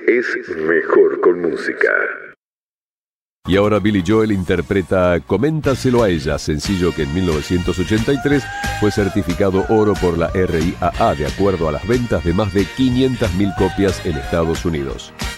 es mejor con música. Y ahora Billy Joel interpreta Coméntaselo a ella, sencillo que en 1983 fue certificado oro por la RIAA de acuerdo a las ventas de más de 500.000 copias en Estados Unidos.